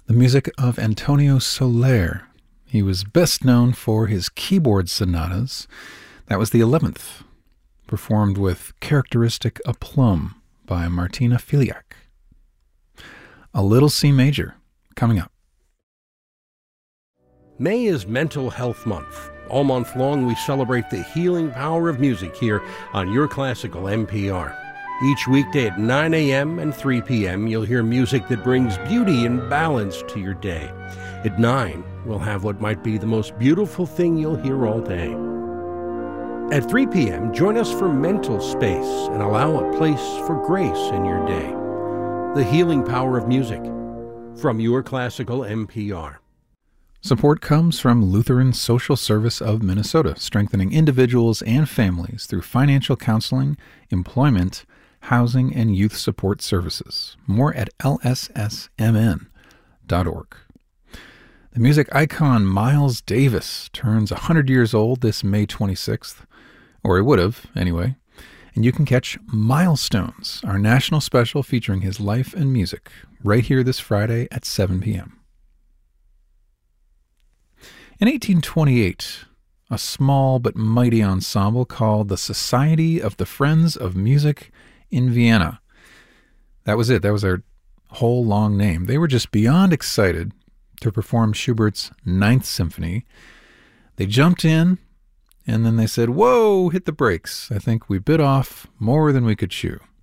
The music of Antonio Soler. He was best known for his keyboard sonatas. That was the 11th, performed with characteristic aplomb by Martina Filiak. A Little C Major, coming up. May is Mental Health Month. All month long, we celebrate the healing power of music here on Your Classical NPR. Each weekday at 9 a.m. and 3 p.m., you'll hear music that brings beauty and balance to your day. At 9, we'll have what might be the most beautiful thing you'll hear all day. At 3 p.m., join us for Mental Space and allow a place for grace in your day. The healing power of music from Your Classical NPR. Support comes from Lutheran Social Service of Minnesota, strengthening individuals and families through financial counseling, employment, housing, and youth support services. More at lssmn.org. The music icon Miles Davis turns 100 years old this May 26th, or he would have, anyway. And you can catch Milestones, our national special featuring his life and music, right here this Friday at 7 p.m. In 1828, a small but mighty ensemble called the Society of the Friends of Music in Vienna. That was it. That was their whole long name. They were just beyond excited to perform Schubert's Ninth Symphony. They jumped in, and then they said, "Whoa, hit the brakes. I think we bit off more than we could chew."